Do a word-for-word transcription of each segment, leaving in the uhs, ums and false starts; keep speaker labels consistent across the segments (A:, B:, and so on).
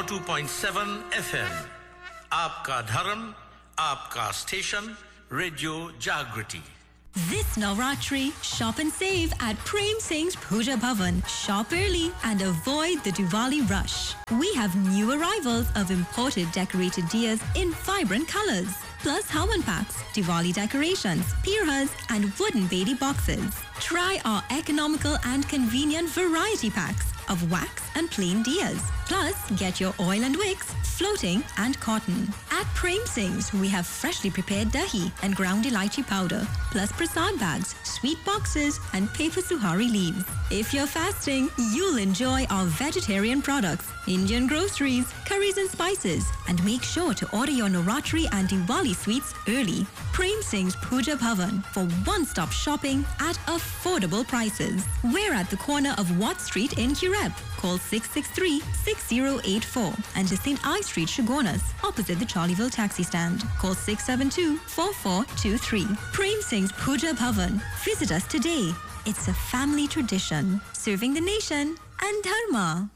A: Two point seven F M, आपका धर्म, आपका स्टेशन, रेडियो जागृति.
B: This Navratri, shop and save at Prem Singh's Puja Bhavan. Shop early and avoid the Diwali rush. We have new arrivals of imported decorated diyas in vibrant colors. Plus Havan packs, Diwali decorations, pirhas and wooden Bedi boxes. Try our economical and convenient variety packs of wax and plain diyas. Plus, get your oil and wicks, floating and cotton. At Prem Singh's, we have freshly prepared dahi and ground elaichi powder, plus prasad bags, sweet boxes and paper suhari leaves. If you're fasting, you'll enjoy our vegetarian products, Indian groceries, curries and spices, and make sure to order your Navratri and Diwali sweets early. Prem Singh's Puja Bhavan for one-stop shopping at affordable prices. We're at the corner of Watt Street in Kireb. Call six six three, six zero eight four and to Saint I Street, Shogunas, opposite the Charleville taxi stand. Call six seven two, four four two three. Prem Singh's Puja Bhavan. Visit us today. It's a family tradition, serving the nation and dharma.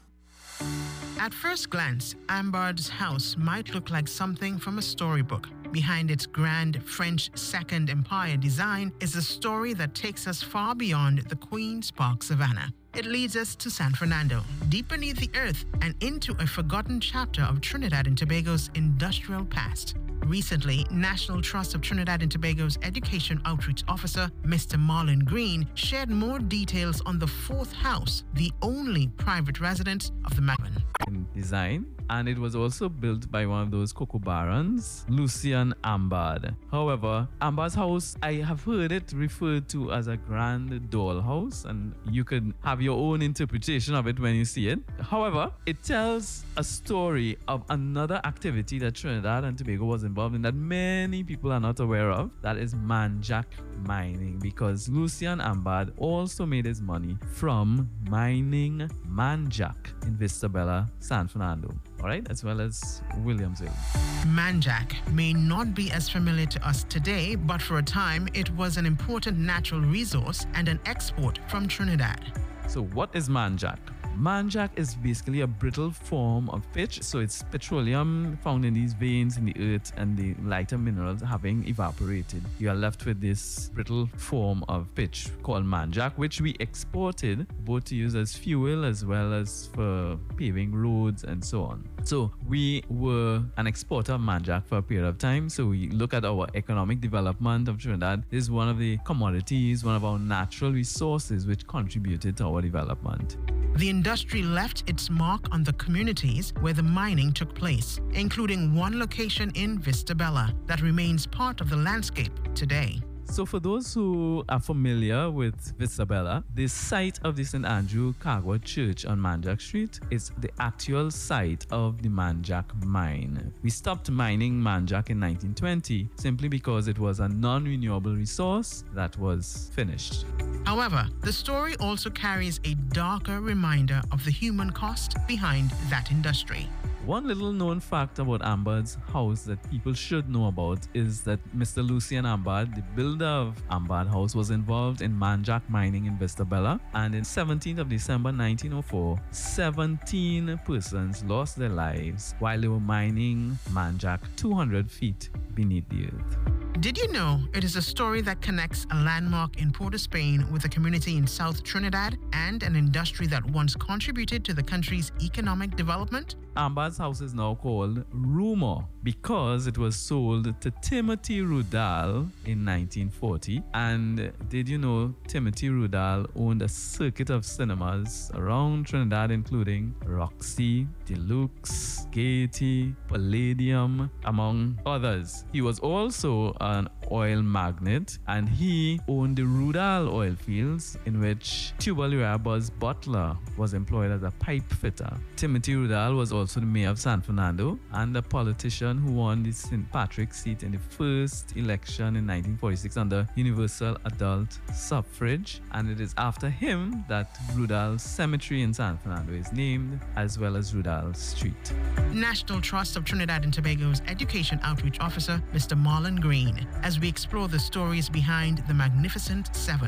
C: At first glance, Ambard's house might look like something from a storybook. Behind its grand French Second Empire design is a story that takes us far beyond the Queen's Park Savannah. It leads us to San Fernando, deep beneath the earth and into a forgotten chapter of Trinidad and Tobago's industrial past. Recently, National Trust of Trinidad and Tobago's Education Outreach Officer, Mister Marlon Green, shared more details on the fourth house, the only private residence of the Magman.
D: In design, and it was also built by one of those cocoa barons, Lucian Ambard. However, Ambard's house, I have heard it referred to as a grand dollhouse, and you could have your own interpretation of it when you see it. However, it tells a story of another activity that Trinidad and Tobago was involved in that many people are not aware of. That is manjack mining, because Lucian Ambard also made his money from mining manjack in Vista Bella, San Fernando. All right, as well as Williamsville.
C: Manjack may not be as familiar to us today, but for a time it was an important natural resource and an export from Trinidad.
D: So what is manjack? Manjack is basically a brittle form of pitch. So it's petroleum found in these veins in the earth and the lighter minerals having evaporated. You are left with this brittle form of pitch called manjack, which we exported both to use as fuel as well as for paving roads and so on. So we were an exporter of manjack for a period of time. So we look at our economic development of Trinidad. This is one of the commodities, one of our natural resources which contributed to our development.
C: The industry left its mark on the communities where the mining took place, including one location in Vista Bella that remains part of the landscape today.
D: So for those who are familiar with Vista Bella, the site of the Saint Andrew Kagwa Church on Manjack Street is the actual site of the Manjack mine. We stopped mining Manjack in nineteen twenty simply because it was a non-renewable resource that was finished.
C: However, the story also carries a darker reminder of the human cost behind that industry.
D: One little known fact about Ambard's house that people should know about is that Mister Lucian Ambard, the builder of Ambard House, was involved in manjack mining in Vista Bella, and in seventeenth of December nineteen oh four, seventeen persons lost their lives while they were mining manjack two hundred feet beneath the earth.
C: Did you know it is a story that connects a landmark in Port of Spain with a community in South Trinidad and an industry that once contributed to the country's economic development?
D: Ambard's house is now called Rumor because it was sold to Timothy Rudall in nineteen forty. And did you know Timothy Rudall owned a circuit of cinemas around Trinidad, including Roxy, Deluxe, Gaiety, Palladium, among others. He was also an oil magnate, and he owned the Rudall oil fields, in which Tubal Uriah Buzz Butler was employed as a pipe fitter. Timothy Rudall was also the mayor of San Fernando and a politician who won the Saint Patrick's seat in the first election in nineteen forty-six under universal adult suffrage. And it is after him that Rudall Cemetery in San Fernando is named, as well as Rudall Street.
C: National Trust of Trinidad and Tobago's Education Outreach Officer, Mister Marlon Green, as we explore the stories behind the Magnificent Seven.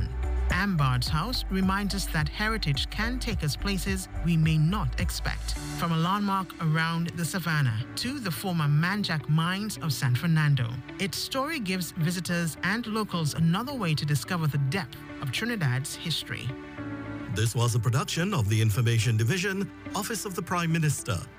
C: Ambard's House reminds us that heritage can take us places we may not expect, from a landmark around the savannah to the former Manjack mines of San Fernando. Its story gives visitors and locals another way to discover the depth of Trinidad's history.
E: This was a production of the Information Division, Office of the Prime Minister.